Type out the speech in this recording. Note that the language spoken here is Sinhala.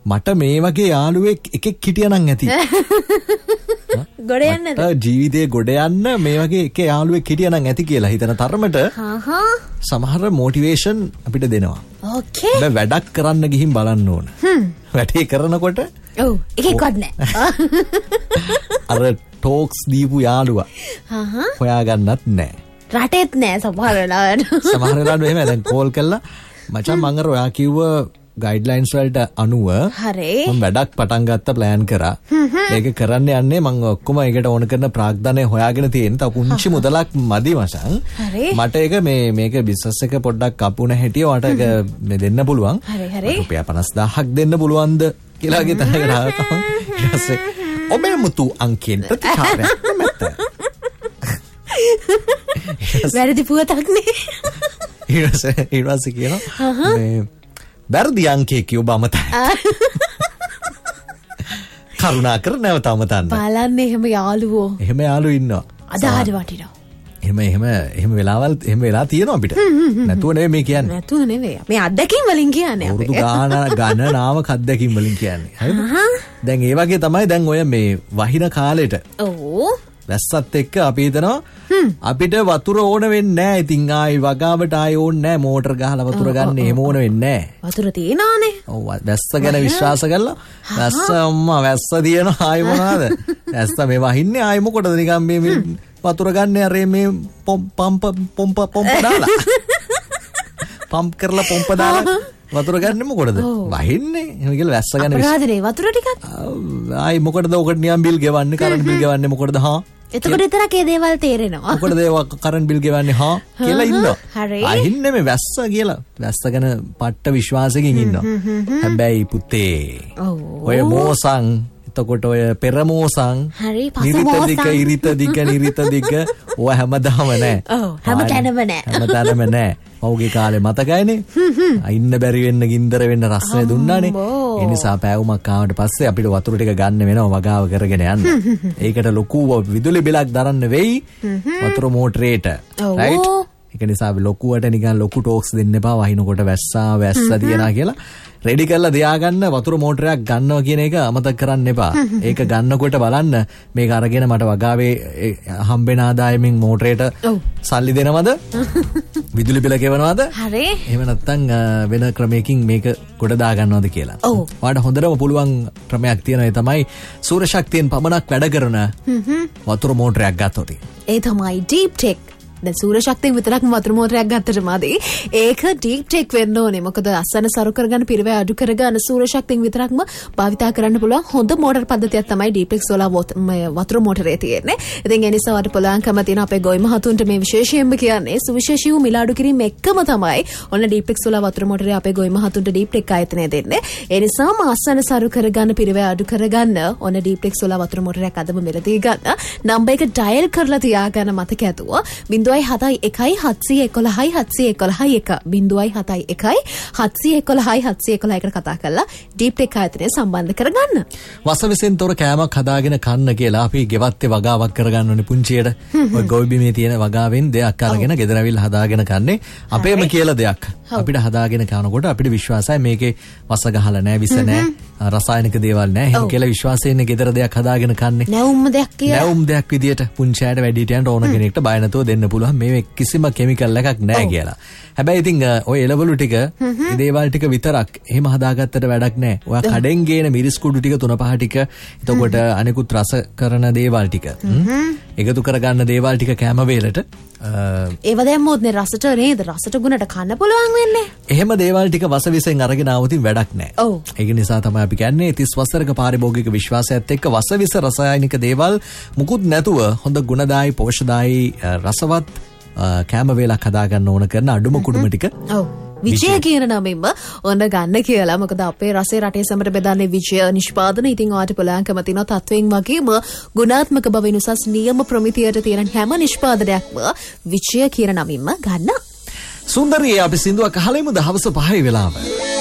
මට මේ වගේ යාළුවෙක් එකෙක් හිටියනම් ඇති. ගොඩ යන්නද? ජීවිතේ ගොඩ යන්න මේ වගේ එක යාළුවෙක් හිටියනම් ඇති කියලා හිතන තරමට සමහර මොටිවේෂන් අපිට දෙනවා. ඕකේ. වැඩක් කරන්න ගිහින් බලන්න ඕන. වැඩේ කරනකොට ඔව් එකෙක්වත් නැහැ. අර ටෝක්ස් දීපු යාළුවා හොයාගන්නත් නැහැ. රටෙත් නැහැ සමහර වෙලාවට. සමහර වෙලාවට එහෙම දැන් කෝල් කළා මචං මම අර ඔයා කිව්ව ගයිඩ්ලයින්ස් වලට අනුව මම වැඩක් පටන් ගත්ත ප්ලෑන් කරා. මේක කරන්න යන්නේ මම ඔක්කොම ඒකට ඕන කරන ප්‍රාග්ධනය හොයාගෙන තියෙන. තව පුංචි මුදලක් මදි මචං. මට ඒක මේක බිස්නස් එක පොඩ්ඩක් කපුණ හැටිය මට ඒක මේ දෙන්න පුළුවන්. රුපියල් 50000ක් දෙන්න පුළුවන්ද කියලා ගේ තැනකට ආවම ඊට පස්සේ ඔබේ මුතු අංකෙන් ප්‍රතිචාරයක් නැත. වැරදි පුවතක් නේ. ඊට පස්සේ කියනවා මේ වැරදි අංකේ කිව්ව අමතයි. කරුණාකර නැවත අමතන්න. බලන්න එහෙම යාළුවෝ. එහෙම යාළුවෝ ඉන්නවා. අදාහට වටිනවා. එහෙම වෙලාවල් එහෙම වෙලා තියෙනවා අපිට. නැතුව නෙවෙයි මේ කියන්නේ. නැතුව නෙවෙයි. මේ අත්දැකීම් වලින් කියන්නේ අපි. අවුරුදු ගණනාවක් අත්දැකීම් වලින් කියන්නේ. හරිද? දැන් ඒ වගේ තමයි දැන් ඔය මේ වහින කාලෙට. ඔව්. වැස්සත් එක්ක අපි හිතනවා අපිට වතුර ඕන වෙන්නේ නැහැ. ඉතින් ආයි වගාවට ආයි ඕනේ නැහැ. මෝටර් ගහලා වතුර ගන්න එහෙම ඕන වෙන්නේ නැහැ. වතුර තියනවානේ. ඔව් වැස්ස ගැන විශ්වාස කරලා වැස්ස අම්මා වැස්ස තියනවා ආයි මොනවාද? වැස්ස මේ වහින්නේ ආයි මොකටද නිකන් මේ වතුර ගන්න අර මේ පොම්ප දාලා. පම්ප් කරලා පොම්ප දාලා වතුර ගන්න මොකටද? වහින්නේ. එහෙම කියලා වැස්ස ගැන අපරාධනේ වතුර ටිකක්. ආයි මොකටද ඔකට නිකන් බිල් ගෙවන්නේ? කරන්ට් බිල් ගෙවන්නේ මොකටද? එතකොට විතරක් ඒ දේවල් තේරෙනවා. මොකටද ඒ කරන්ට් බිල් ගෙවන්නේ කියලා ඉන්නවා. අහින්නේ මේ වැස්ස කියලා. වැස්ස ගැන පට්ට විශ්වාසයෙන් ඉන්නවා. හැබැයි පුතේ ඔය මෝසන් එතකොට ඔය පෙරමෝසන් ඉරිත දිග ඔය හැමදාම නෑ. හැමතැනම නෑ. පෞගේ කාලේ මතකයිනේ. ඉන්න බැරි වෙන්න ගින්දර වෙන්න රස්නේ දුන්නානේ. ඒ නිසා පෑවුමක් ආවට පස්සේ අපිට වතුර ටික ගන්න වෙනවා වගාව කරගෙන යන්න. ඒකට ලොකු විදුලි බිලක් දරන්න වෙයි වතුර මෝටරේට. රයිට්? ඒක නිසා ලොකුවට නිකන් ලොකු ටෝක්ස් දෙන්න එපා වහිනකොට වැස්ස තියනා කියලා. රෙඩි කරලා තියාගන්න වතුර මෝටරයක් ගන්නවා කියන එක අමතක කරන්න එපා. ඒක ගන්නකොට බලන්න මේක අරගෙන මට වගාවේ හම්බෙන ආදායමෙන් මෝටරේට සල්ලි දෙනවද? විදුලි බිල ගෙවනවද? හරි. එහෙම නැත්නම් වෙන ක්‍රමයකින් මේක ගොඩ දා ගන්නවද කියලා. ඔයාලට හොඳටම පුළුවන් ක්‍රමයක් තියෙනවා. ඒ තමයි සූර්ය ශක්තියෙන් පමණක් වැඩ කරන වතුර මෝටරයක් ගත්තොත්. ඒ තමයි ඩීප් ටෙක්. දැන් සූර්ය ශක්තියෙන් විතරක්ම වතුර මෝටරයක් ගත්තට මදි. ඒක ඩීප් ටෙක් වෙන්න ඕනේ. මොකද අස්සන සරු කරගන්න පිරවැය අඩු කරගන්න සූර්ය ශක්තියෙන් විතරක්ම භාවිතා කරන්න පුළුවන් හොඳ මෝටර පද්ධතියක් තමයි ඩීප් ටෙක් සෝලාර් වතුර මෝටරේ තියෙන්නේ. ඉතින් ඒ නිසා වට පුළුවන්කම තියෙන අපේ ගොවි මහතුන්ට මේ විශේෂයෙන්ම කියන්නේ සුවිශේෂී වූ මිලාඩු කිරීම එක්කම තමයි ඔන්න ඩීප් ටෙක් සෝලාර් වතුර මෝටරේ අපේ ගොවි මහතුන්ට ඩීප් ටෙක් ආයතනය දෙන්නේ. ඒ නිසාම අස්සන සරු කරගන්න පිරවැය අඩු කරගන්න ඔන්න ඩීප් ටෙක් සෝලාර් වතුර මෝටරයක් අදම මෙලදී ගන්න. නම්බර් එක ඩයල් කරලා තියාගන්න මතක ඇතුව 0.71 711 711 කතා කරලා ඩීප් ටෙක් ආයතනය සම්බන්ධ කරගන්න. වසවිසෙන් තොර කෑමක් හදාගෙන කන්න කියලා අපි ගෙවත්තේ වගාවක් කරගන්න ඕනේ පුංචියට. ඔය ගොවිබිමේ තියෙන වගාවෙන් දෙයක් අරගෙන ගෙදර ඇවිල්ලා හදාගෙන කන්නේ අපේම කියලා දෙයක්. අපිට හදාගෙන කනකොට අපිට විශ්වාසයි මේකේ වස ගහලා නැහැ, විස නැහැ, රසායනික දේවල් නැහැ. එහෙම කියලා විශ්වාසයෙන් ගෙදර දෙයක් හදාගෙන කන්නේ. නැවුම් දෙයක් කියලා. නැවුම් දෙයක් විදියට පුංචියට වැඩිහිටියන්ට ඕන කෙනෙක්ට බය නැතුව දෙන්න පුළුවන්. මේ කිසිම කෙමිකල් එකක් නැහැ කියලා. හැබැයි ඉතින් ඔය එළවලු ටික දේවල් ටික විතරක් එහෙම හදාගත්තට වැඩක් නැහැ. ඔයා කඩෙන් ගේන මිරිස් කුඩු ටික 3-5 ටික එතකොට අනිකුත් රස කරන දේවල් ටික එකතු කරගන්න දේවල් ටික කැම වේලට ඒව දැම්මොත් නේ රසට නේද රසට ගුණට කන්න පුළුවන් වෙන්නේ. එහෙම දේවල් ටික වසවිසෙන් අරගෙන ආවොතින් වැඩක් නැහැ. ඒක නිසා තමයි අපි කියන්නේ 30 වසරක පාරිභෝගික විශ්වාසයත් එක්ක වසවිස රසායනික දේවල් මුකුත් නැතුව හොඳ ගුණදායි පෝෂ්‍යදායි රසවත් කැම වේලක් හදාගන්න ඕන කරන අඩුම කුඩුම ටික විජය කියන නමින්ම ඔන්න ගන්න කියලා. මොකද අපේ රසේ රටේ සමට බෙදන්නේ විජය නිෂ්පාදන. ඉතින් ඔයාලට පුළුවන්කම තියෙනවා තත්වෙන් වගේම ගුණාත්මක බවින් උසස් නියම ප්‍රමිතියට තියෙන හැම නිෂ්පාදනයක්ම විජය කියන නමින්ම ගන්න. සුන්දරියේ අපි සින්දුවක් අහලෙමුද හවස 5 වෙලාව.